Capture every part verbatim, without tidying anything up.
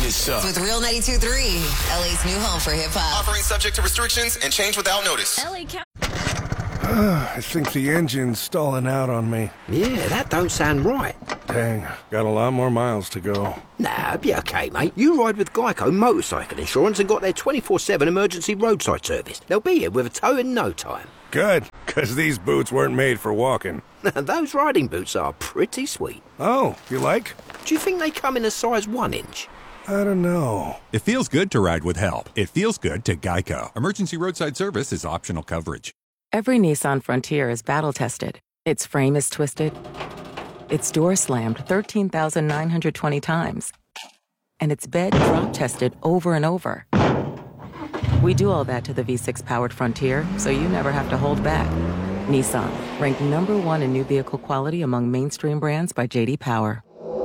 this up. With Real ninety-two point three, L A's new home for hip-hop. Offering subject to restrictions and change without notice. L A County. I think the engine's stalling out on me. Yeah, that don't sound right. Dang, got a lot more miles to go. Nah, it'll be okay, mate. You ride with Geico Motorcycle Insurance and got their twenty-four seven emergency roadside service. They'll be here with a tow in no time. Good, because these boots weren't made for walking. Those riding boots are pretty sweet. Oh, you like? Do you think they come in a size one inch? I don't know. It feels good to ride with help. It feels good to Geico. Emergency roadside service is optional coverage. Every Nissan Frontier is battle-tested. Its frame is twisted. Its door slammed thirteen thousand nine hundred twenty times. And its bed drop-tested over and over. We do all that to the V six powered Frontier, so you never have to hold back. Nissan, ranked number one in new vehicle quality among mainstream brands by J D Power.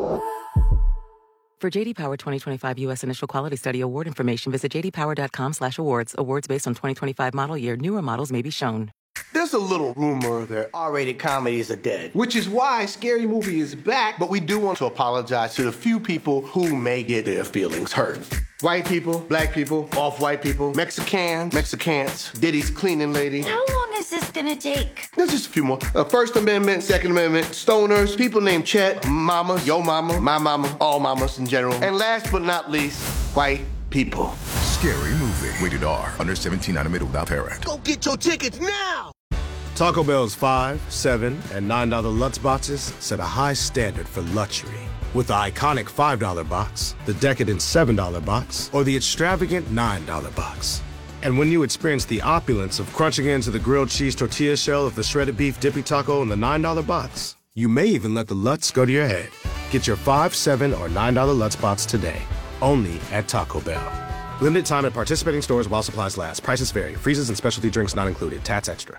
For J D Power twenty twenty-five U S Initial Quality Study Award information, visit j d power dot com slash awards. Awards based on twenty twenty-five model year. Newer models may be shown. There's a little rumor that R-rated comedies are dead, which is why Scary Movie is back, but we do want to apologize to the few people who may get their feelings hurt. White people, black people, off-white people, Mexicans, Mexicans, Diddy's cleaning lady. How long is this gonna take? There's just a few more. Uh, First Amendment, Second Amendment, stoners, people named Chet, mama, yo mama, my mama, all mamas in general. And last but not least, white people. Scary Movie. Rated R. Under seventeen, not admitted without parent. Go get your tickets now! Taco Bell's five, seven, and nine dollar Lutz boxes set a high standard for luxury. With the iconic five dollar box, the decadent seven dollar box, or the extravagant nine dollar box. And when you experience the opulence of crunching into the grilled cheese tortilla shell of the shredded beef dippy taco in the nine dollar box, you may even let the Lutz go to your head. Get your five, seven, or nine dollar Lutz box today, only at Taco Bell. Limited time at participating stores while supplies last. Prices vary. Freezes and specialty drinks not included. Tats extra.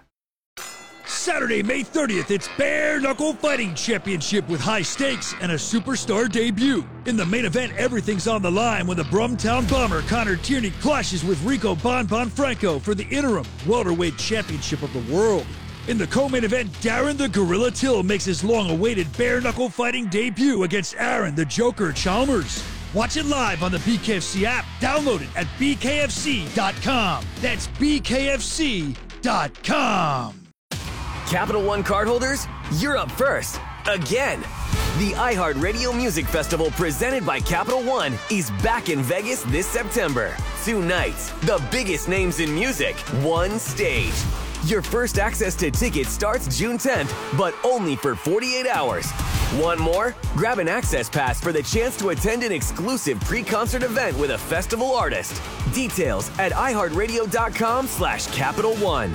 Saturday, May thirtieth, it's Bare Knuckle Fighting Championship with high stakes and a superstar debut. In the main event, everything's on the line when the Brumtown Bomber Connor Tierney clashes with Rico Bon Bon Franco for the interim welterweight championship of the world. In the co-main event, Darren the Gorilla Till makes his long-awaited Bare Knuckle Fighting debut against Aaron the Joker Chalmers. Watch it live on the B K F C app. Download it at b k f c dot com. That's b k f c dot com. Capital One cardholders, you're up first. Again. The iHeartRadio Music Festival presented by Capital One is back in Vegas this September. Two nights, the biggest names in music, one stage. Your first access to tickets starts June tenth, but only for forty-eight hours. Want more? Grab an access pass for the chance to attend an exclusive pre-concert event with a festival artist. Details at i heart radio dot com slash Capital One.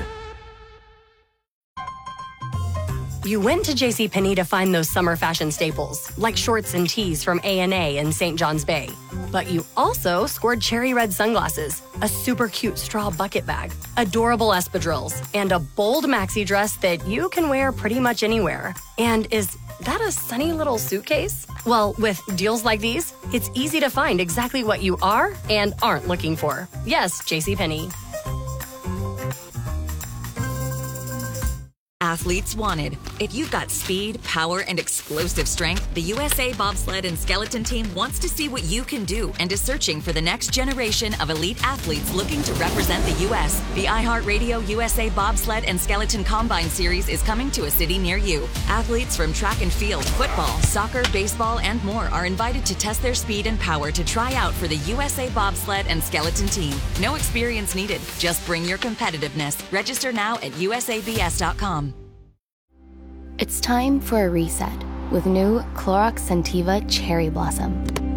You went to JCPenney to find those summer fashion staples, like shorts and tees from A and A in Saint John's Bay. But you also scored cherry red sunglasses, a super cute straw bucket bag, adorable espadrilles, and a bold maxi dress that you can wear pretty much anywhere. And is that a sunny little suitcase? Well, with deals like these, it's easy to find exactly what you are and aren't looking for. Yes, JCPenney. Athletes wanted. If you've got speed, power, and explosive strength, the U S A Bobsled and Skeleton Team wants to see what you can do and is searching for the next generation of elite athletes looking to represent the U S The iHeartRadio U S A Bobsled and Skeleton Combine Series is coming to a city near you. Athletes from track and field, football, soccer, baseball, and more are invited to test their speed and power to try out for the U S A Bobsled and Skeleton Team. No experience needed. Just bring your competitiveness. Register now at u s a b s dot com. It's time for a reset with new Clorox Scentiva Cherry Blossom.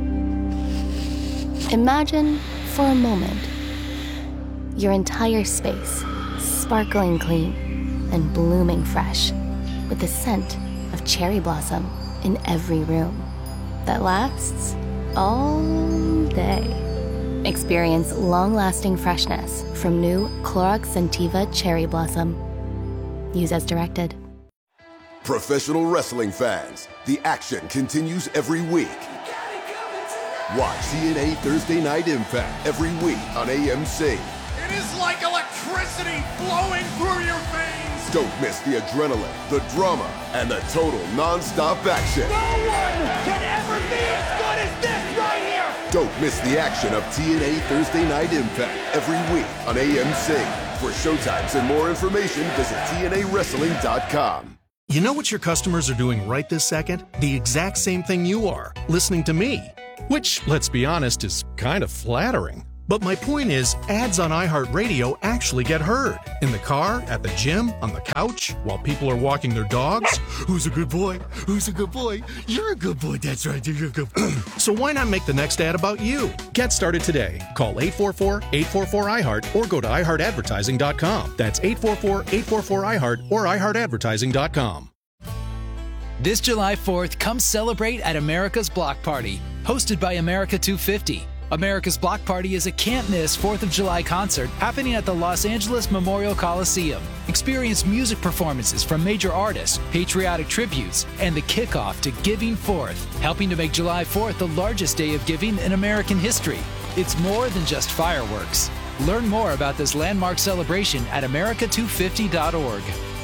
Imagine, for a moment, your entire space sparkling clean and blooming fresh with the scent of cherry blossom in every room that lasts all day. Experience long-lasting freshness from new Clorox Scentiva Cherry Blossom. Use as directed. Professional wrestling fans, the action continues every week. Watch C N A Thursday Night Impact every week on A M C. It is like electricity flowing through your veins. Don't miss the adrenaline, the drama, and the total non-stop action. No one can ever be as good as this right here. Don't miss the action of T N A Thursday Night Impact every week on A M C. For showtimes and more information, visit T N A wrestling dot com. You know what your customers are doing right this second? The exact same thing you are, listening to me. Which, let's be honest, is kind of flattering. But my point is, ads on iHeartRadio actually get heard. In the car, at the gym, on the couch, while people are walking their dogs. Who's a good boy? Who's a good boy? You're a good boy, that's right, you're a good boy. So why not make the next ad about you? Get started today. Call eight four four, eight four four, I heart or go to i heart advertising dot com. That's eight four four, eight four four, I heart or i heart advertising dot com. This July fourth, come celebrate at America's Block Party, hosted by America two fifty. America's Block Party is a can't-miss fourth of July concert happening at the Los Angeles Memorial Coliseum. Experience music performances from major artists, patriotic tributes, and the kickoff to Giving Fourth, helping to make July fourth the largest day of giving in American history. It's more than just fireworks. Learn more about this landmark celebration at america two fifty dot org.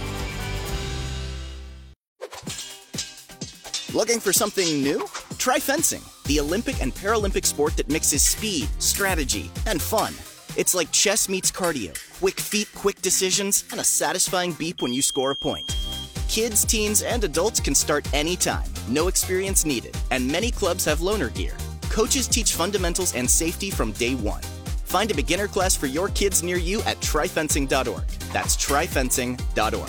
Looking for something new? Try fencing, the Olympic and Paralympic sport that mixes speed, strategy, and fun. It's like chess meets cardio, quick feet, quick decisions, and a satisfying beep when you score a point. Kids, teens, and adults can start anytime, no experience needed, and many clubs have loaner gear. Coaches teach fundamentals and safety from day one. Find a beginner class for your kids near you at try fencing dot org. That's try fencing dot org.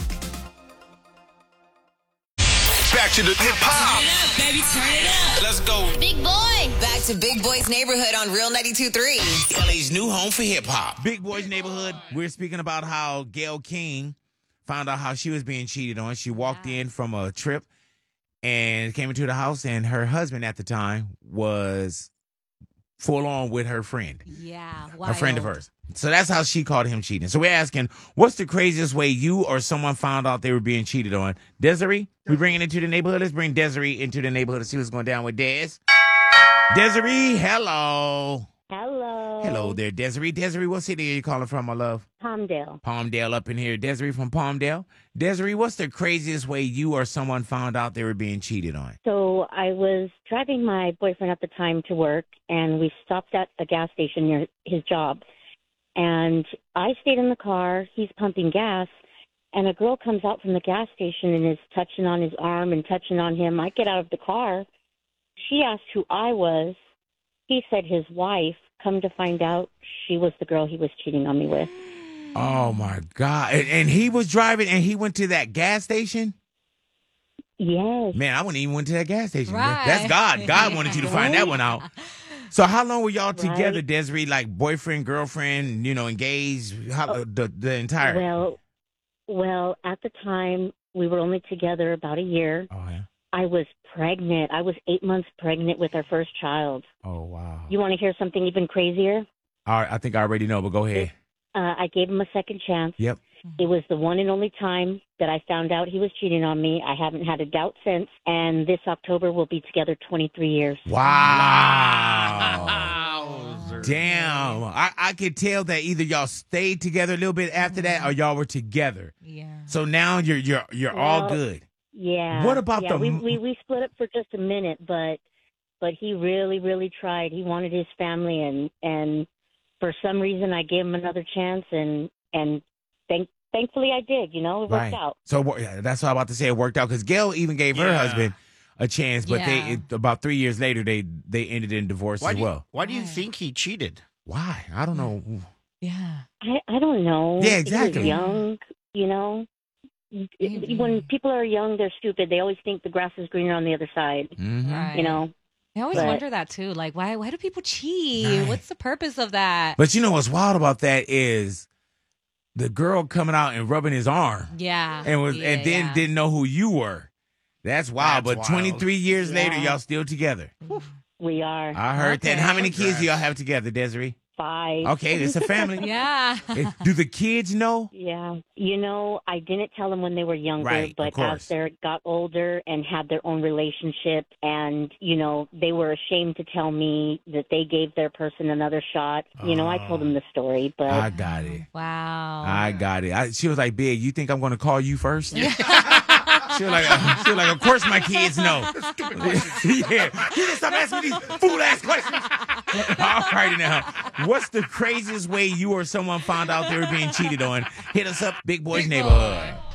Back to the hip hop. Turn it up, baby, turn it up. Let's go. Big Boy. Back to Big Boy's Neighborhood on Real ninety-two point three. L A's new home for hip hop. Big Boy's Neighborhood. We're speaking about how Gayle King found out how she was being cheated on. She walked yeah. in from a trip and came into the house, and her husband at the time was full on with her friend. Yeah, wild. A friend of hers. So that's how she called him cheating. So we're asking, what's the craziest way you or someone found out they were being cheated on? Desiree, we bringing it into the neighborhood. Let's bring Desiree into the neighborhood to see what's going down with Des. Desiree, hello. Hello. Hello there, Desiree. Desiree, what city are you calling from, my love? Palmdale. Palmdale up in here. Desiree from Palmdale. Desiree, what's the craziest way you or someone found out they were being cheated on? So I was driving my boyfriend at the time to work, and we stopped at a gas station near his job. And I stayed in the car. He's pumping gas. And a girl comes out from the gas station and is touching on his arm and touching on him. I get out of the car. She asked who I was. He said his wife. Come to find out, she was the girl he was cheating on me with. Oh, my God. And, and he was driving and he went to that gas station? Yes. Man, I wouldn't even went to that gas station. Right. That's God. God wanted you to find that one out. So how long were y'all Right. together, Desiree? Like boyfriend, girlfriend, you know, engaged? How, Oh, the, the entire... Well, well, at the time, we were only together about a year. Oh, yeah. I was pregnant. I was eight months pregnant with our first child. Oh, wow. You want to hear something even crazier? All right, I think I already know, but go ahead. Uh, I gave him a second chance. Yep. It was the one and only time that I found out he was cheating on me. I haven't had a doubt since. And this October, we'll be together twenty-three years. Wow. Damn. I, I could tell that either y'all stayed together a little bit after that or y'all were together. Yeah. So now you're you're you're all Well, good. Yeah. What about yeah, the- we, we we split up for just a minute, but but he really really tried. He wanted his family, and and for some reason I gave him another chance, and and thank thankfully I did. You know, it worked Right. out. So wha- yeah, that's what I'm about to say. It worked out because Gail even gave her Yeah. husband a chance, but they Yeah. it, about three years later they they ended in divorce Why as do you, well. why do you think he cheated? Why? I don't know. Yeah. I I don't know. Yeah, He exactly. was young, you know. When people are young, they're stupid. They always think the grass is greener on the other side. Mm-hmm. Right. You know. I always But- wonder that too. Like, why why do people cheat? Right. What's the purpose of that? But you know what's wild about that is the girl coming out and rubbing his arm. Yeah. And was Yeah, and then yeah. didn't know who you were. That's wild. That's but wild. twenty-three years later, Yeah. y'all still together. We are. I heard that. Okay. How many kids do y'all have together, Desiree? Five. Okay, it's a family. Yeah. It- do the kids know? Yeah. You know, I didn't tell them when they were younger, Right, of but course. as they got older and had their own relationship, and, you know, they were ashamed to tell me that they gave their person another shot. You know, I told them the story, but. I got it. Wow. I got it. I, she was like, Big, you think I'm going to call you first? She was like, uh, she was like, of course my kids know. Yeah. You just stop asking me these fool ass questions. All righty now. What's the craziest way you or someone found out they were being cheated on? Hit us up, Big Boys Neighborhood.